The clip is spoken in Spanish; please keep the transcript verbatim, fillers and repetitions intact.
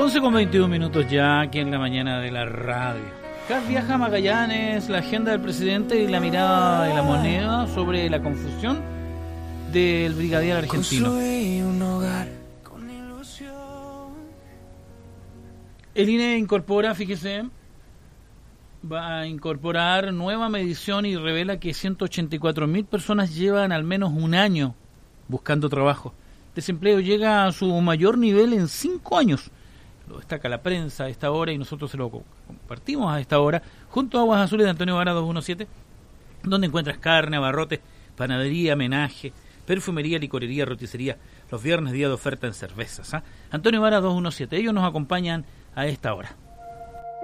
once con veintiún minutos ya aquí en la mañana de la radio. C A S viaja a Magallanes, la agenda del presidente y la mirada de la moneda sobre la confusión del brigadier argentino. El I N E incorpora, fíjese, va a incorporar nueva medición y revela que ciento ochenta y cuatro mil personas llevan al menos un año buscando trabajo. Desempleo llega a su mayor nivel en cinco años. Lo destaca la prensa a esta hora y nosotros se lo compartimos a esta hora junto a Aguas Azules de Antonio Vara doscientos diecisiete, donde encuentras carne, abarrotes, panadería, menaje, perfumería, licorería, roticería. Los viernes día de oferta en cervezas. ¿eh? Antonio Vara doscientos diecisiete, ellos nos acompañan a esta hora.